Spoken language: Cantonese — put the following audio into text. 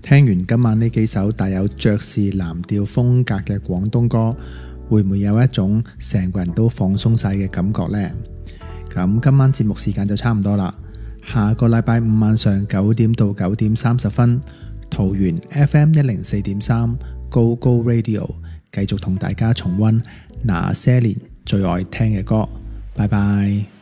聽完今晚呢幾首帶有爵士藍調風格嘅廣東歌，會唔會有一種成個人都放鬆晒嘅感覺呢？咁今晚節目時間就差唔多啦，下個禮拜五晚上9點到9點30分，桃園 FM 104.3 Go Go Radio 繼續同大家重溫那些年最愛聽嘅歌。拜拜。